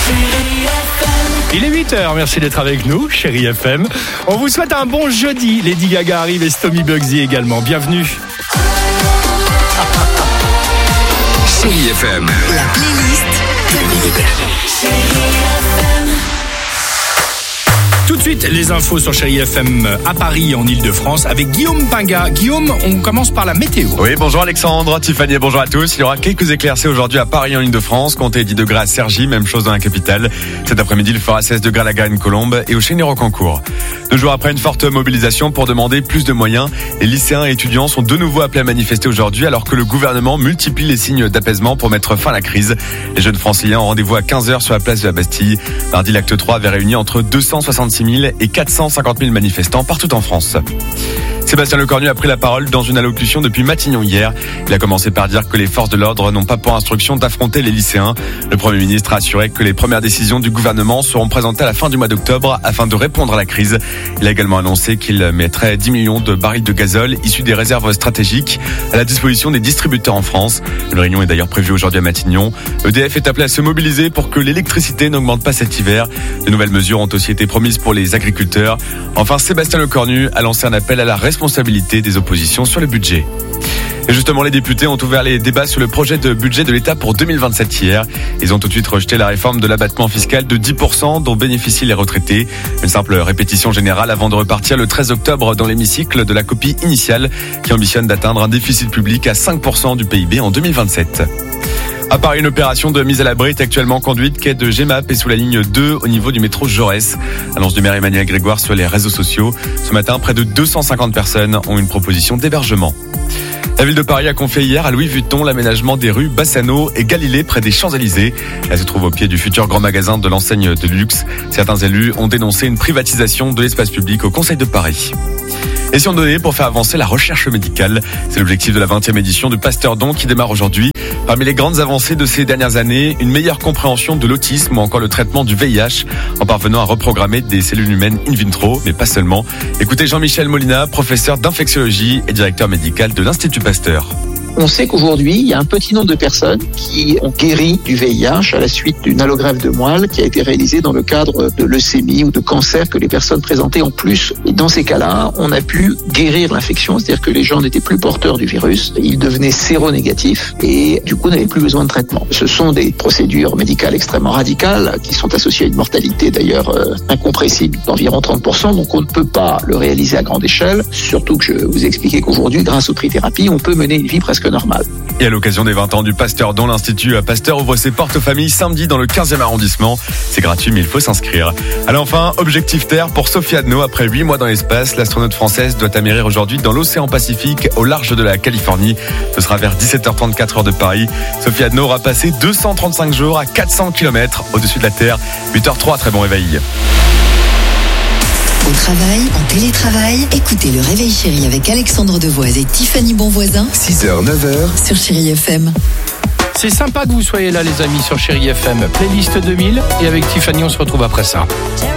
Il est 8h, merci d'être avec nous, Chérie FM. On vous souhaite un bon jeudi. Lady Gaga arrive et Stomy Bugsy également. Bienvenue. Chérie FM. La playlist. Tout de suite, les infos sur Chérie FM à Paris, en Ile-de-France, avec Guillaume Pinga. Guillaume, on commence par la météo. Oui, bonjour Alexandre, Tiffany, bonjour à tous. Il y aura quelques éclaircies aujourd'hui à Paris, en Ile-de-France. Comptez 10 degrés à Cergy, même chose dans la capitale. Cet après-midi, il fera 16 degrés à la Garenne-Colombe et au Chénier-Rocancourt. 2 jours après une forte mobilisation pour demander plus de moyens, les lycéens et étudiants sont de nouveau appelés à manifester aujourd'hui, alors que le gouvernement multiplie les signes d'apaisement pour mettre fin à la crise. Les jeunes franciliens ont rendez-vous à 15h sur la place de la Bastille. Mardi, l'acte 3 avait réuni entre 266 000 et 450 000 manifestants partout en France. Sébastien Lecornu a pris la parole dans une allocution depuis Matignon hier. Il a commencé par dire que les forces de l'ordre n'ont pas pour instruction d'affronter les lycéens. Le Premier ministre a assuré que les premières décisions du gouvernement seront présentées à la fin du mois d'octobre afin de répondre à la crise. Il a également annoncé qu'il mettrait 10 millions de barils de gazole issus des réserves stratégiques à la disposition des distributeurs en France. Une réunion est d'ailleurs prévue aujourd'hui à Matignon. EDF est appelé à se mobiliser pour que l'électricité n'augmente pas cet hiver. De nouvelles mesures ont aussi été promises pour les agriculteurs. Enfin, Sébastien Lecornu a lancé un appel à la responsabilité des oppositions sur le budget. Et justement, les députés ont ouvert les débats sur le projet de budget de l'État pour 2027 hier. Ils ont tout de suite rejeté la réforme de l'abattement fiscal de 10% dont bénéficient les retraités. Une simple répétition générale avant de repartir le 13 octobre dans l'hémicycle de la copie initiale qui ambitionne d'atteindre un déficit public à 5% du PIB en 2027. À Paris, une opération de mise à l'abri est actuellement conduite quai de Gemap et sous la ligne 2 au niveau du métro Jaurès. Annonce du maire Emmanuel Grégoire sur les réseaux sociaux. Ce matin, près de 250 personnes ont une proposition d'hébergement. La ville de Paris a confié hier à Louis Vuitton l'aménagement des rues Bassano et Galilée près des Champs-Élysées. Elle se trouve au pied du futur grand magasin de l'enseigne de luxe. Certains élus ont dénoncé une privatisation de l'espace public au Conseil de Paris. Et si on donnait pour faire avancer la recherche médicale, c'est l'objectif de la 20e édition du Pasteur Don qui démarre aujourd'hui. Parmi les grandes avancées de ces dernières années, une meilleure compréhension de l'autisme ou encore le traitement du VIH en parvenant à reprogrammer des cellules humaines in vitro, mais pas seulement. Écoutez Jean-Michel Molina, professeur d'infectiologie et directeur médical de l'Institut Pasteur. On sait qu'aujourd'hui, il y a un petit nombre de personnes qui ont guéri du VIH à la suite d'une allogreffe de moelle qui a été réalisée dans le cadre de leucémie ou de cancer que les personnes présentaient en plus. Et dans ces cas-là, on a pu guérir l'infection, c'est-à-dire que les gens n'étaient plus porteurs du virus, ils devenaient séronégatifs et du coup n'avaient plus besoin de traitement. Ce sont des procédures médicales extrêmement radicales qui sont associées à une mortalité d'ailleurs incompressible d'environ 30%, donc on ne peut pas le réaliser à grande échelle, surtout que je vous expliquais qu'aujourd'hui, grâce aux trithérapies, on peut mener une vie presque normale. Et à l'occasion des 20 ans du Pasteur Don, l'Institut Pasteur ouvre ses portes aux familles samedi dans le 15e arrondissement. C'est gratuit mais il faut s'inscrire. Allez, enfin, objectif Terre pour Sophie Adno. Après 8 mois dans l'espace, l'astronaute française doit atterrir aujourd'hui dans l'océan Pacifique au large de la Californie. Ce sera vers 17h34 heure de Paris. Sophie Adno aura passé 235 jours à 400 km au-dessus de la Terre. 8h03, très bon réveil. Au travail, en télétravail, écoutez le Réveil Chérie avec Alexandre Devoise et Tiffany Bonvoisin. 6h, 9h. Sur Chérie FM. C'est sympa que vous soyez là, les amis, sur Chérie FM. Playlist 2000. Et avec Tiffany, on se retrouve après ça.